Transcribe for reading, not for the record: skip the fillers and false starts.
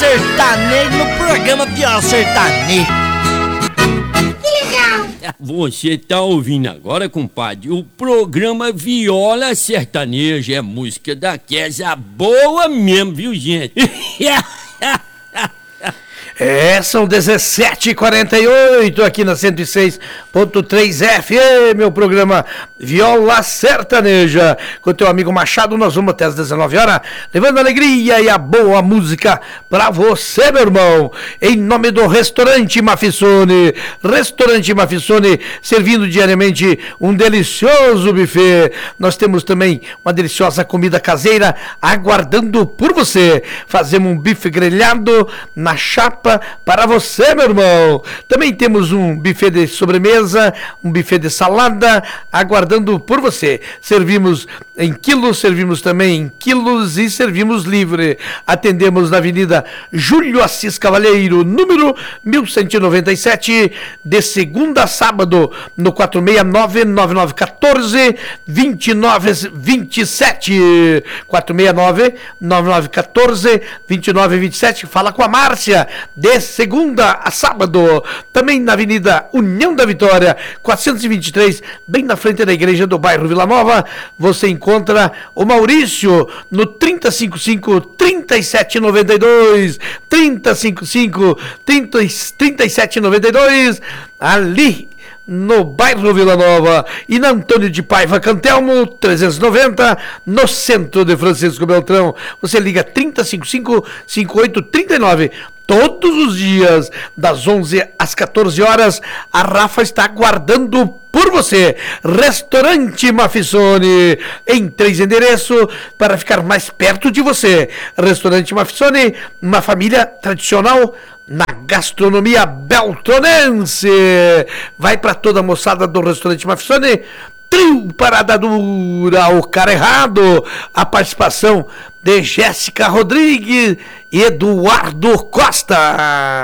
sertanejo no programa Viola Sertanejo. Que legal! Você tá ouvindo agora, compadre, o programa Viola Sertaneja. É música daquela boa mesmo, viu, gente? São 17h48 aqui na 106.3 FM, meu programa Viola Sertaneja. Com o teu amigo Machado, nós vamos até as 19 horas, levando alegria e a boa música pra você, meu irmão. Em nome do Restaurante Mafissone. Restaurante Mafissone, servindo diariamente um delicioso buffet. Nós temos também uma deliciosa comida caseira aguardando por você. Fazemos um bife grelhado na chapa para você, meu irmão. Também temos um buffet de sobremesa, um buffet de salada aguardando por você. Servimos em quilos, servimos também em quilos e servimos livre. Atendemos na Avenida Júlio Assis Cavalheiro, número 1197, de segunda a sábado, no 469-9914-2927. 469-9914-2927. Fala com a Márcia, de segunda a sábado. Também na Avenida União da Vitória, 423, bem na frente da igreja do bairro Vila Nova. Você encontra o Maurício no 3055-3792. 3055-3792, ali no bairro Vila Nova. E na Antônio de Paiva Cantelmo 390, no centro de Francisco Beltrão. Você liga 3055-5839. Todos os dias, das 11 às 14 horas, a Rafa está aguardando por você. Restaurante Mafissone, em 3 endereços, para ficar mais perto de você. Restaurante Mafissone, uma família tradicional na gastronomia beltronense. Vai para toda a moçada do Restaurante Mafissone. Trio Parada Dura, o cara errado. A participação de Jéssica Rodrigues e Eduardo Costa.